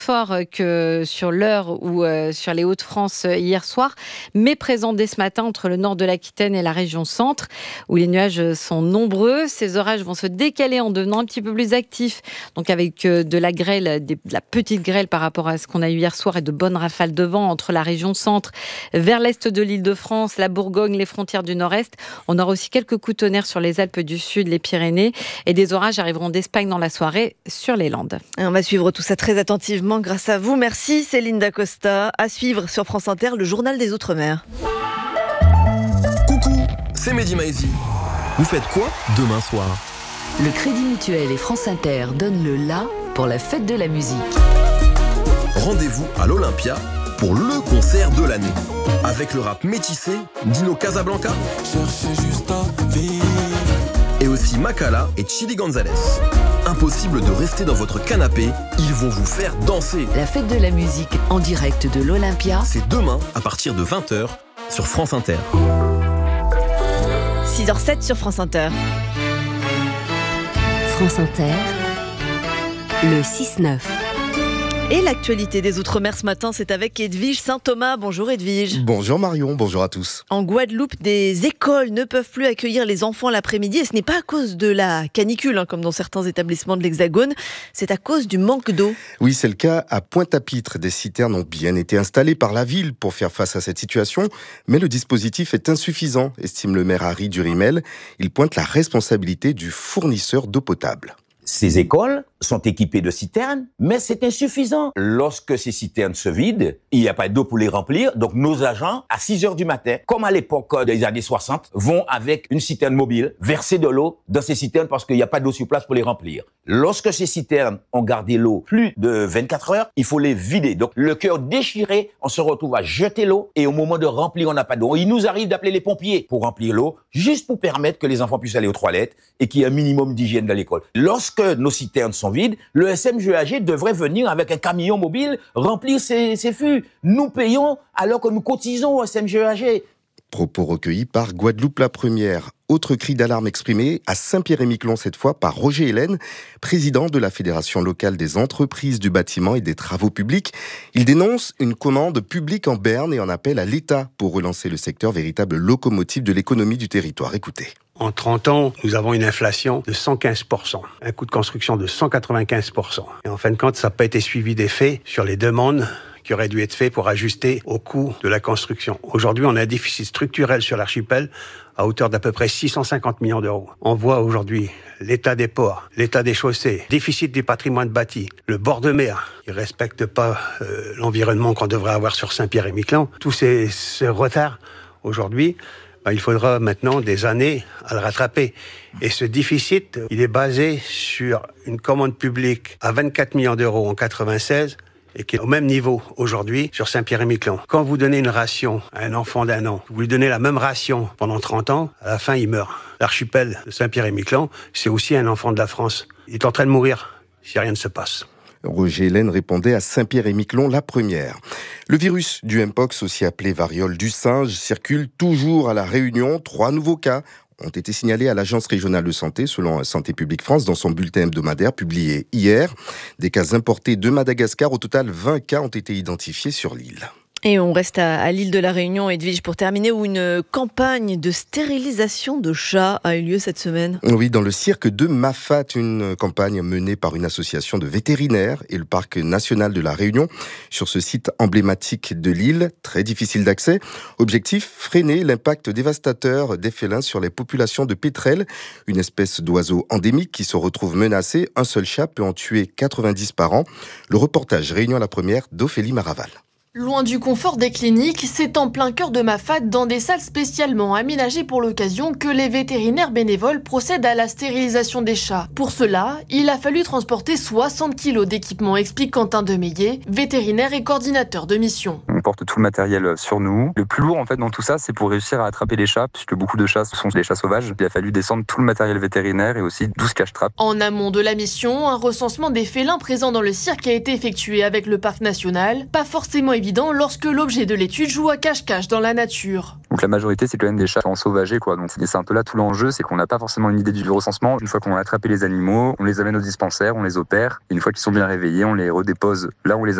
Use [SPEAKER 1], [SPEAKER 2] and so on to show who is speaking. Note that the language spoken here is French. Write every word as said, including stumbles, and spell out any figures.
[SPEAKER 1] fort que sur l'Eure ou euh, sur les Hauts-de-France hier soir, mais présent dès ce matin entre le nord de l'Aquitaine et la région centre, où les nuages sont nombreux. Ces orages vont se décaler en devenant un petit peu plus actifs, donc avec euh, de la grêle, des, de la petite grêle par rapport à ce qu'on a eu hier soir et de bonnes rafales de vent entre la région centre, vers l'est de l'Île-de-France, la Bourgogne, les frontières du nord-est. On aura aussi quelques coups de tonnerre sur les Alpes du Sud, les Pyrénées, et des orages arriveront d'Espagne dans la soirée sur les Landes.
[SPEAKER 2] On va suivre tout ça très attentivement grâce à vous. Merci Céline Dacosta. À suivre sur France Inter, le journal des Outre-mer.
[SPEAKER 3] Coucou, c'est Mehdi Maizi. Vous faites quoi demain soir ?
[SPEAKER 4] Le Crédit Mutuel et France Inter donnent le la pour la fête de la musique.
[SPEAKER 3] Rendez-vous à l'Olympia pour le concert de l'année. Avec le rap métissé, Dino Casablanca et aussi Makala et Chili Gonzalez. Impossible de rester dans votre canapé, ils vont vous faire danser.
[SPEAKER 4] La fête de la musique en direct de l'Olympia,
[SPEAKER 3] c'est demain à partir de vingt heures sur France Inter.
[SPEAKER 2] six heures zéro sept sur France Inter.
[SPEAKER 4] France Inter, le six neuf.
[SPEAKER 2] Et l'actualité des Outre-mer ce matin, c'est avec Edwige Saint-Thomas. Bonjour Edwige.
[SPEAKER 5] Bonjour Marion, bonjour à tous.
[SPEAKER 2] En Guadeloupe, des écoles ne peuvent plus accueillir les enfants l'après-midi et ce n'est pas à cause de la canicule, hein, comme dans certains établissements de l'Hexagone, c'est à cause du manque d'eau.
[SPEAKER 5] Oui, c'est le cas à Pointe-à-Pitre. Des citernes ont bien été installées par la ville pour faire face à cette situation, mais le dispositif est insuffisant, estime le maire Harry Durimel. Il pointe la responsabilité du fournisseur d'eau potable.
[SPEAKER 6] Ces écoles sont équipées de citernes, mais c'est insuffisant. Lorsque ces citernes se vident, il n'y a pas d'eau pour les remplir, donc nos agents, à six heures du matin, comme à l'époque des années soixante, vont avec une citerne mobile verser de l'eau dans ces citernes parce qu'il n'y a pas d'eau sur place pour les remplir. Lorsque ces citernes ont gardé l'eau plus de vingt-quatre heures, il faut les vider. Donc le cœur déchiré, on se retrouve à jeter l'eau et au moment de remplir, on n'a pas d'eau. Il nous arrive d'appeler les pompiers pour remplir l'eau, juste pour permettre que les enfants puissent aller aux toilettes et qu'il y ait un minimum d'hygiène dans l'école. Lorsque nos citernes sont vides, le S M G A G devrait venir avec un camion mobile remplir ces, ces fûts. Nous payons alors que nous cotisons au S M G A G.
[SPEAKER 5] Propos recueillis par Guadeloupe la Première. Autre cri d'alarme exprimé à Saint-Pierre-et-Miquelon cette fois par Roger Hélène, président de la Fédération locale des entreprises du bâtiment et des travaux publics. Il dénonce une commande publique en berne et en appelle à l'État pour relancer le secteur, véritable locomotive de l'économie du territoire. Écoutez.
[SPEAKER 7] En trente ans, nous avons une inflation de cent quinze pour cent, un coût de construction de cent quatre-vingt-quinze pour cent. Et en fin de compte, ça n'a pas été suivi d'effet sur les demandes qui auraient dû être faites pour ajuster au coût de la construction. Aujourd'hui, on a un déficit structurel sur l'archipel à hauteur d'à peu près six cent cinquante millions d'euros. On voit aujourd'hui l'état des ports, l'état des chaussées, déficit du patrimoine bâti, le bord de mer, qui ne respecte pas euh, l'environnement qu'on devrait avoir sur Saint-Pierre-et-Miquelon. Tous ces, ces retards aujourd'hui, ben, il faudra maintenant des années à le rattraper. Et ce déficit, il est basé sur une commande publique à vingt-quatre millions d'euros en quatre-vingt-seize et qui est au même niveau aujourd'hui sur Saint-Pierre-et-Miquelon. Quand vous donnez une ration à un enfant d'un an, vous lui donnez la même ration pendant trente ans, à la fin il meurt. L'archipel de Saint-Pierre-et-Miquelon, c'est aussi un enfant de la France. Il est en train de mourir si rien ne se passe.
[SPEAKER 5] Roger Hélène répondait à Saint-Pierre-et-Miquelon la Première. Le virus du Mpox, aussi appelé variole du singe, circule toujours à La Réunion. Trois nouveaux cas ont été signalés à l'Agence régionale de santé, selon Santé publique France, dans son bulletin hebdomadaire publié hier. Des cas importés de Madagascar. Au total, vingt cas ont été identifiés sur l'île.
[SPEAKER 2] Et on reste à, à l'île de la Réunion, Edwige, pour terminer, où une campagne de stérilisation de chats a eu lieu cette semaine.
[SPEAKER 5] Oui, dans le cirque de Mafat, une campagne menée par une association de vétérinaires et le parc national de la Réunion sur ce site emblématique de l'île, très difficile d'accès. Objectif, freiner l'impact dévastateur des félins sur les populations de pétrels, une espèce d'oiseau endémique qui se retrouve menacée. Un seul chat peut en tuer quatre-vingt-dix par an. Le reportage Réunion à la Première d'Ophélie Maraval.
[SPEAKER 8] Loin du confort des cliniques, c'est en plein cœur de Mafat, dans des salles spécialement aménagées pour l'occasion, que les vétérinaires bénévoles procèdent à la stérilisation des chats. Pour cela, il a fallu transporter soixante kilos d'équipement, explique Quentin Demeillet, vétérinaire et coordinateur de mission.
[SPEAKER 9] Pour porte tout le matériel sur nous. Le plus lourd en fait dans tout ça, c'est pour réussir à attraper les chats, puisque beaucoup de chats sont des chats sauvages. Il a fallu descendre tout le matériel vétérinaire et aussi douze cache-trappes.
[SPEAKER 8] En amont de la mission, un recensement des félins présents dans le cirque a été effectué avec le parc national. Pas forcément évident lorsque l'objet de l'étude joue à cache-cache dans la nature.
[SPEAKER 9] Donc la majorité, c'est quand même des chats ensauvagés, quoi. Donc c'est un peu là tout l'enjeu, c'est qu'on n'a pas forcément une idée du recensement. Une fois qu'on a attrapé les animaux, on les amène au dispensaire, on les opère. Et une fois qu'ils sont bien réveillés, on les redépose là où on les a